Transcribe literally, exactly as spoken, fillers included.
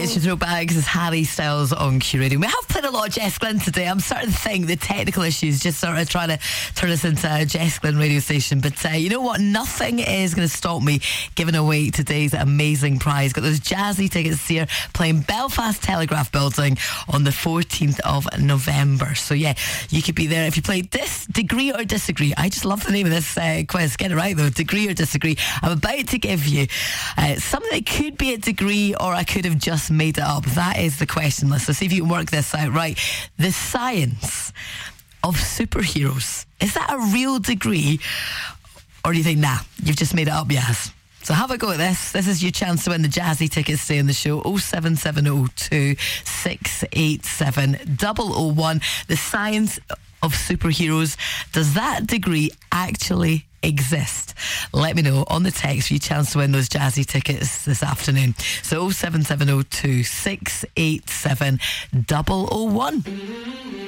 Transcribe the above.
It's your throwbacks. It's Harry Styles on Q Radio. We have played a lot of Jess Glynn today. I'm starting to think the technical issues just sort of trying to turn us into a Jess Glynn radio station. But uh, you know what? Nothing is going to stop me giving away today's amazing prize. Got those jazzy tickets here playing Belfast Telegraph Building on the fourteenth of November. So yeah, you could be there if you played this, Degree or Disagree. I just love the name of this uh, quiz. Get it right though. Degree or Disagree. I'm about to give you uh, something that could be a degree, or I could have just made it up. That is the question. Let's see if you can work this out. Right. The science of superheroes. Is that a real degree? Or do you think, nah, you've just made it up, yes? So have a go at this. This is your chance to win the jazzy tickets. Stay in the show. oh seven seven oh two six eight seven oh oh one. The science of superheroes. Does that degree actually exist? Let me know on the text for your chance to win those jazzy tickets this afternoon. So oh seven seven oh two six eight seven oh oh one.